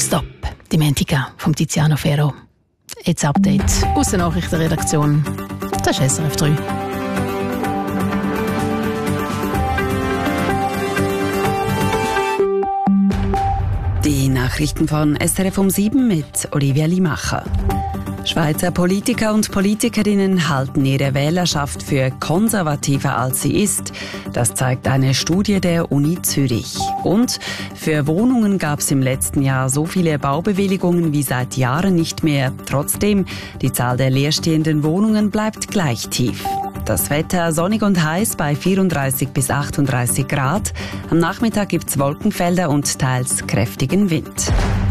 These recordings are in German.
Stop, Dimentica vom Tiziano Ferro. Jetzt Update aus der Nachrichtenredaktion. Das ist SRF 3. Die Nachrichten von SRF um 7 mit Olivia Limacher. Schweizer Politiker und Politikerinnen halten ihre Wählerschaft für konservativer, als sie ist. Das zeigt eine Studie der Uni Zürich. Und für Wohnungen gab es im letzten Jahr so viele Baubewilligungen wie seit Jahren nicht mehr. Trotzdem, die Zahl der leerstehenden Wohnungen bleibt gleich tief. Das Wetter sonnig und heiß bei 34 bis 38 Grad. Am Nachmittag gibt's Wolkenfelder und teils kräftigen Wind.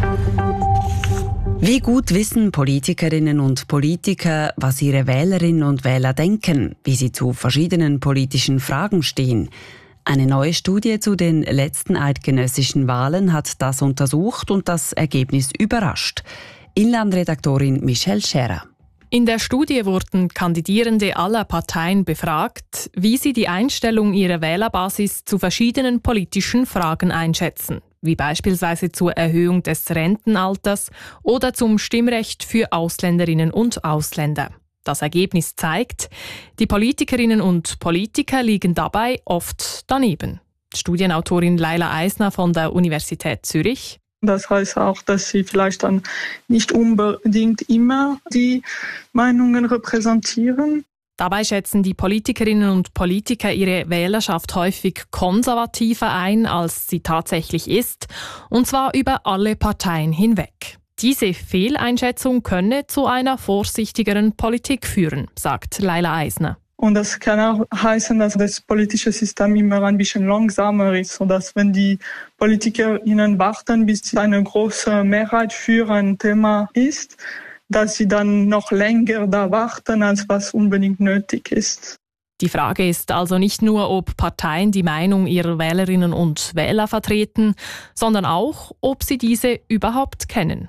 Wie gut wissen Politikerinnen und Politiker, was ihre Wählerinnen und Wähler denken, wie sie zu verschiedenen politischen Fragen stehen? Eine neue Studie zu den letzten eidgenössischen Wahlen hat das untersucht und das Ergebnis überrascht. Inlandredaktorin Michelle Scherer. In der Studie wurden Kandidierende aller Parteien befragt, wie sie die Einstellung ihrer Wählerbasis zu verschiedenen politischen Fragen einschätzen, wie beispielsweise zur Erhöhung des Rentenalters oder zum Stimmrecht für Ausländerinnen und Ausländer. Das Ergebnis zeigt, die Politikerinnen und Politiker liegen dabei oft daneben. Studienautorin Laila Eisner von der Universität Zürich. Das heißt auch, dass sie vielleicht dann nicht unbedingt immer die Meinungen repräsentieren. Dabei schätzen die Politikerinnen und Politiker ihre Wählerschaft häufig konservativer ein, als sie tatsächlich ist, und zwar über alle Parteien hinweg. Diese Fehleinschätzung könne zu einer vorsichtigeren Politik führen, sagt Laila Eisner. Und das kann auch heißen, dass das politische System immer ein bisschen langsamer ist, sodass wenn die PolitikerInnen warten, bis eine große Mehrheit für ein Thema ist, dass sie dann noch länger da warten, als was unbedingt nötig ist. Die Frage ist also nicht nur, ob Parteien die Meinung ihrer Wählerinnen und Wähler vertreten, sondern auch, ob sie diese überhaupt kennen.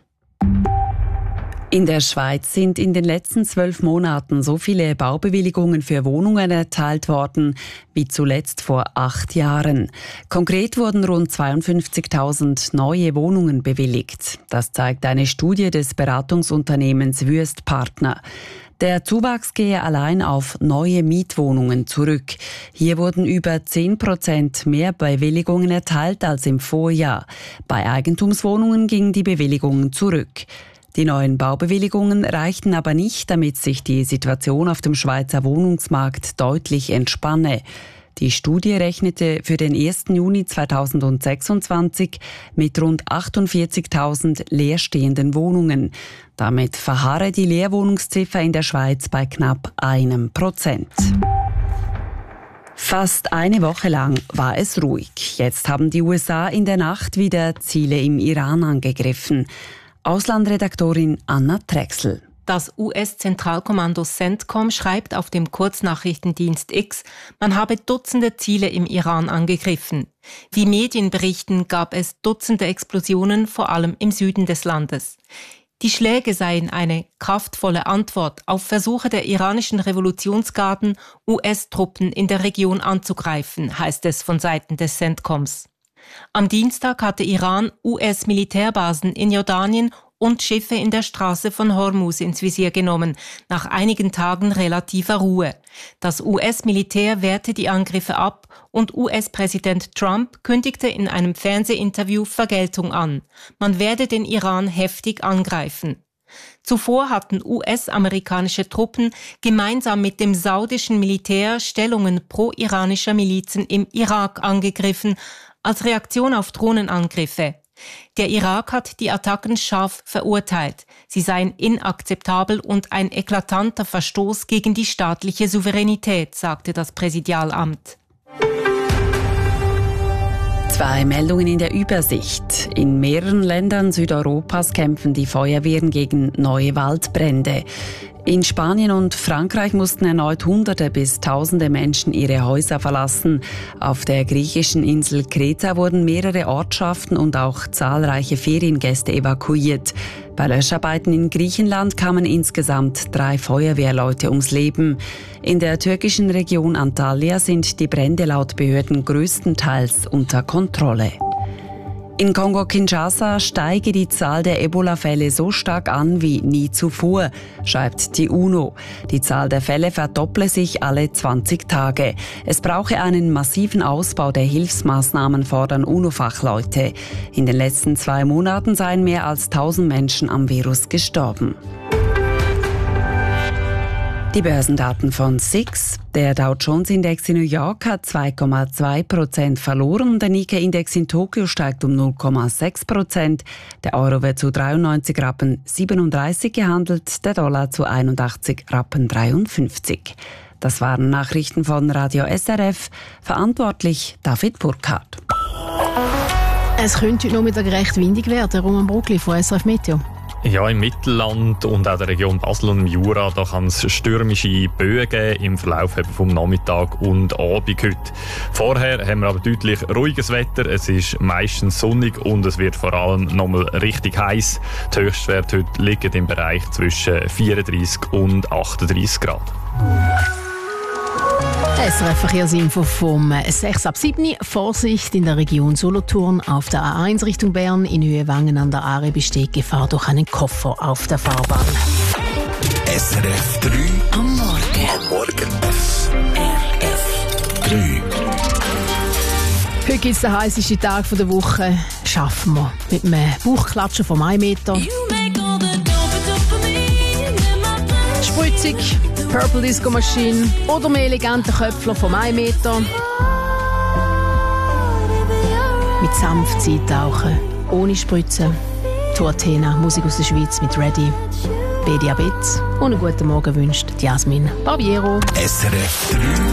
In der Schweiz sind in den letzten 12 Monaten so viele Baubewilligungen für Wohnungen erteilt worden wie zuletzt vor 8 Jahren. Konkret wurden rund 52.000 neue Wohnungen bewilligt. Das zeigt eine Studie des Beratungsunternehmens Wüest Partner. Der Zuwachs gehe allein auf neue Mietwohnungen zurück. Hier wurden über 10% mehr Bewilligungen erteilt als im Vorjahr. Bei Eigentumswohnungen gingen die Bewilligungen zurück. Die neuen Baubewilligungen reichten aber nicht, damit sich die Situation auf dem Schweizer Wohnungsmarkt deutlich entspanne. Die Studie rechnete für den 1. Juni 2026 mit rund 48.000 leerstehenden Wohnungen. Damit verharre die Leerwohnungsziffer in der Schweiz bei knapp 1%. Fast eine Woche lang war es ruhig. Jetzt haben die USA in der Nacht wieder Ziele im Iran angegriffen. Auslandredaktorin Anna Trexel. Das US-Zentralkommando CENTCOM schreibt auf dem Kurznachrichtendienst X, man habe Dutzende Ziele im Iran angegriffen. Wie Medien berichten, gab es Dutzende Explosionen, vor allem im Süden des Landes. Die Schläge seien eine kraftvolle Antwort auf Versuche der iranischen Revolutionsgarden, US-Truppen in der Region anzugreifen, heißt es von Seiten des CENTCOMs. Am Dienstag hatte Iran US-Militärbasen in Jordanien und Schiffe in der Straße von Hormuz ins Visier genommen, nach einigen Tagen relativer Ruhe. Das US-Militär wehrte die Angriffe ab und US-Präsident Trump kündigte in einem Fernsehinterview Vergeltung an. Man werde den Iran heftig angreifen. Zuvor hatten US-amerikanische Truppen gemeinsam mit dem saudischen Militär Stellungen pro-iranischer Milizen im Irak angegriffen, als Reaktion auf Drohnenangriffe. Der Irak hat die Attacken scharf verurteilt. Sie seien inakzeptabel und ein eklatanter Verstoß gegen die staatliche Souveränität, sagte das Präsidialamt. 2 Meldungen in der Übersicht. In mehreren Ländern Südeuropas kämpfen die Feuerwehren gegen neue Waldbrände. In Spanien und Frankreich mussten erneut Hunderte bis Tausende Menschen ihre Häuser verlassen. Auf der griechischen Insel Kreta wurden mehrere Ortschaften und auch zahlreiche Feriengäste evakuiert. Bei Löscharbeiten in Griechenland kamen insgesamt 3 Feuerwehrleute ums Leben. In der türkischen Region Antalya sind die Brände laut Behörden größtenteils unter Kontrolle. In Kongo-Kinshasa steige die Zahl der Ebola-Fälle so stark an wie nie zuvor, schreibt die UNO. Die Zahl der Fälle verdopple sich alle 20 Tage. Es brauche einen massiven Ausbau der Hilfsmaßnahmen, fordern UNO-Fachleute. In den letzten 2 Monaten seien mehr als 1000 Menschen am Virus gestorben. Die Börsendaten von SIX. Der Dow Jones Index in New York hat 2,2% verloren und der Nikkei-Index in Tokio steigt um 0,6%. Der Euro wird zu 93,37 Rappen gehandelt, der Dollar zu 81,53 Rappen. Das waren Nachrichten von Radio SRF. Verantwortlich David Burkhardt. Es könnte heute Nachmittag recht windig werden. Roman Bruckli von SRF Meteo. Ja, im Mittelland und auch der Region Basel und im Jura, da kann es stürmische Böen geben im Verlauf vom Nachmittag und Abend heute. Vorher haben wir aber deutlich ruhiges Wetter. Es ist meistens sonnig und es wird vor allem nochmal richtig heiß. Die Höchstwerte heute liegen im Bereich zwischen 34 und 38 Grad. SRF Verkehrsinfo vom 6:07. Vorsicht in der Region Solothurn auf der A1 Richtung Bern. In Höhe Wangen an der Aare besteht Gefahr durch einen Koffer auf der Fahrbahn. SRF 3 am Morgen. Am Morgen. SRF 3. Heute gibt es den heißesten Tag der Woche. Schaffen wir mit einem Bauchklatschen vom 1 Meter. Spritzig, Purple Disco Machine oder mehr eleganten Köpfler vom 1 Meter. Mit sanft eintauchen, ohne Spritzen. Tuatena, Musik aus der Schweiz mit Ready. Bediabetz und einen guten Morgen wünscht Jasmin Barbiero. SRF 3